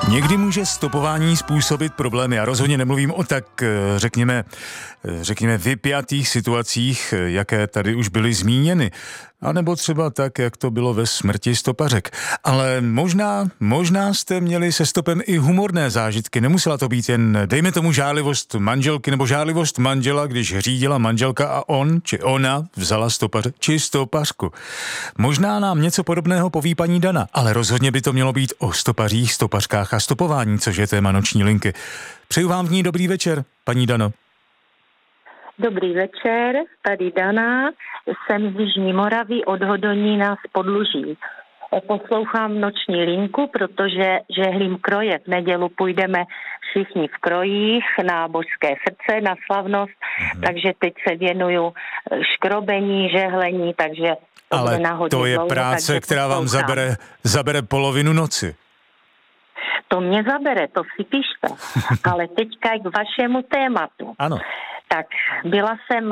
Někdy může stopování způsobit problémy. Já rozhodně nemluvím o tak, řekněme, vypjatých situacích, jaké tady už byly zmíněny. A nebo třeba tak, jak to bylo ve Smrti stopařek. Ale možná jste měli se stopem i humorné zážitky. Nemusela to být jen, dejme tomu, žárlivost manželky nebo žárlivost manžela, když řídila manželka a on či ona vzala stopaře či stopařku. Možná nám něco podobného poví paní Dana, ale rozhodně by to mělo být o stopařích, stopařkách a stopování, což je téma Noční linky. Přeju vám v ní dobrý večer, paní Dano. Dobrý večer, tady Dana, jsem z Jižní Moravy od Hodonína z Podluží. Poslouchám Noční linku, protože žehlím kroje. V nedělu půjdeme všichni v krojích na Božské srdce, na slavnost, takže teď se věnuju škrobení, žehlení, takže... Ale to je dlouho, práce, která vám zabere polovinu noci. To mě zabere, to si píšte. Ale teďka k vašemu tématu. Ano. Tak byla jsem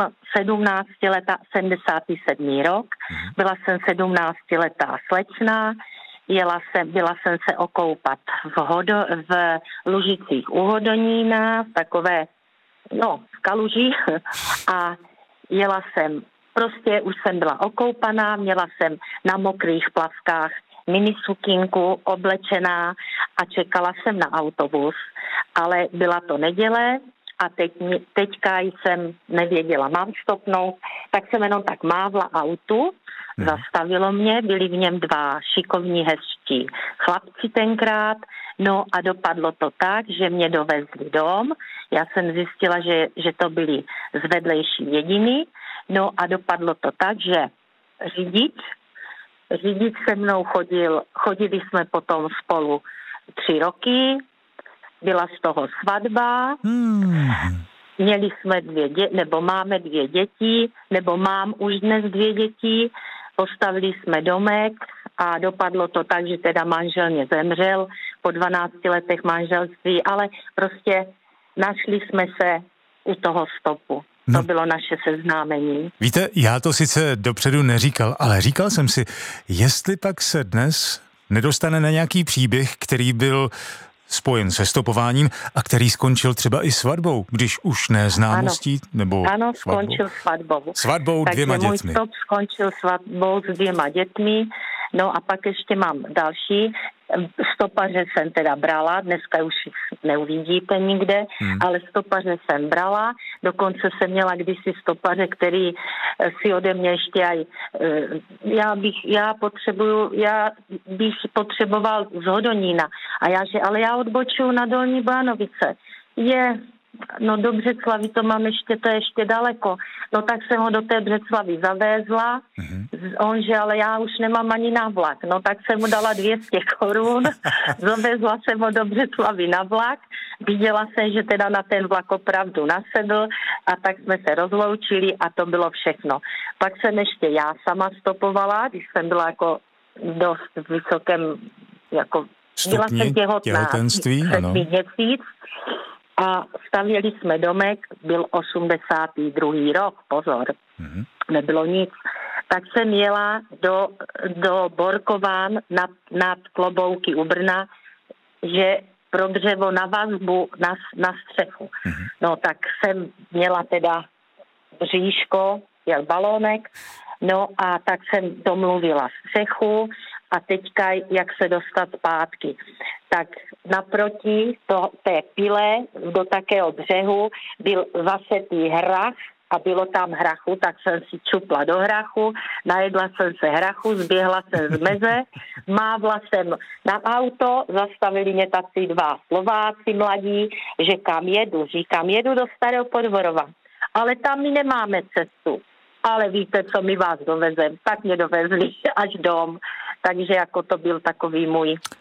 77. rok, byla jsem 17letá slečna, byla jsem se okoupat v Lužicích u Hodonína, v Kaluži a jela jsem, prostě už jsem byla okoupaná, měla jsem na mokrých plavkách minisukinku oblečená a čekala jsem na autobus, ale byla to neděle, a teďka jsem nevěděla, mám stopnout, tak jsem jenom tak mávla autu, zastavilo mě, byli v něm dva šikovní hezčí chlapci tenkrát, no a dopadlo to tak, že mě dovezli dom, já jsem zjistila, že to byly z vedlejší dědiny, no a dopadlo to tak, že řidič se mnou chodili jsme potom spolu 3 roky, byla z toho svatba, měli jsme máme 2 děti, nebo mám už dnes 2 děti, postavili jsme domek a dopadlo to tak, že teda manžel mě zemřel po 12 letech manželství, ale prostě našli jsme se u toho stopu. To bylo naše seznámení. Víte, já to sice dopředu neříkal, ale říkal jsem si, jestli pak se dnes nedostane na nějaký příběh, který byl spojen se stopováním a který skončil třeba i svatbou, když už ne známostí, nebo ano, svatbou. Skončil svatbou. Svatbou 2 dětmi. Takže můj stop skončil svatbou s 2 dětmi, no a pak ještě mám další. Stopaře jsem teda brala, dneska už neuvidíte nikde, ale stopaře jsem brala, dokonce jsem měla kdysi stopaře, který si ode mě ještě já bych potřeboval z Hodonína a ale já odbočuju na Dolní Bánovice. No do Břeclaví to mám to je ještě daleko. No tak jsem ho do té Břeclaví zavézla, ale já už nemám ani na vlak. No tak jsem mu dala 200 korun, zavézla jsem ho do Břeclaví na vlak, viděla jsem, že teda na ten vlak opravdu nasedl a tak jsme se rozloučili a to bylo všechno. Pak jsem ještě já sama stopovala, když jsem byla jako dost vysokém, jako byla jsem těhotenství, 7 měsíc. A stavěli jsme domek, byl 82. rok, pozor, nebylo nic. Tak jsem jela do Borkován nad Klobouky u Brna, že pro dřevo na vazbu na střechu. No tak jsem měla teda bříško, jel balónek, no a tak jsem domluvila střechu a teďka, jak se dostat zpátky. Tak naproti té pile do takého břehu byl zasetý hrach a bylo tam hrachu, tak jsem si čupla do hrachu, najedla jsem se hrachu, zběhla jsem z meze, mávla jsem na auto, zastavili mě tací 2 Slováci mladí, že kam jedu, říkám, jedu do Starého Podvorova, ale tam my nemáme cestu. Ale víte, co my vás dovezem, tak mě dovezli až dom. Takže jako to byl takový můj